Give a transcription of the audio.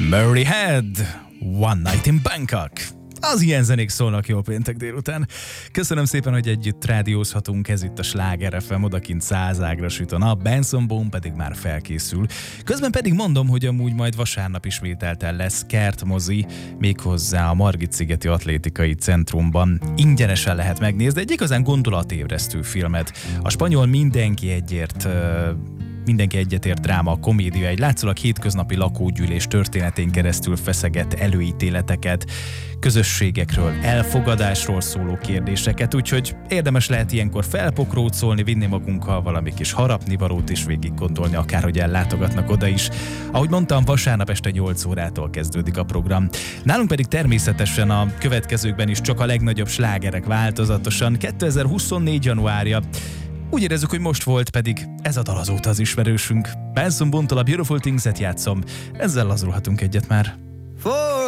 Murray Head, One Night in Bangkok. Az ilyen zenék szólnak jól péntek délután. Köszönöm szépen, hogy együtt rádiózhatunk, ez itt a Sláger FM, odakint 100 ágra süt a nap, Benson Boone pedig már felkészül. Közben pedig mondom, hogy amúgy majd vasárnap ismételten lesz kertmozi, méghozzá a Margit-szigeti Atlétikai Centrumban. Ingyenesen lehet megnézni egy igazán gondolatébresztő filmet. A spanyol Mindenki egyetért dráma, komédia egy látszólag hétköznapi lakógyűlés történetén keresztül feszeget előítéleteket, közösségekről, elfogadásról szóló kérdéseket, úgyhogy érdemes lehet ilyenkor felpokrócolni, vinni magunkkal valami kis harapnivalót és végig gondolni, akárhogy ellátogatnak oda is. Ahogy mondtam, vasárnap este 8 órától kezdődik a program. Nálunk pedig természetesen a következőkben is csak a legnagyobb slágerek változatosan. 2024. januárja. Úgy érezzük, hogy most volt, pedig ez a dal azóta az ismerősünk. Benson Boone-tól a Beautiful Things-et játszom, ezzel lazulhatunk egyet már.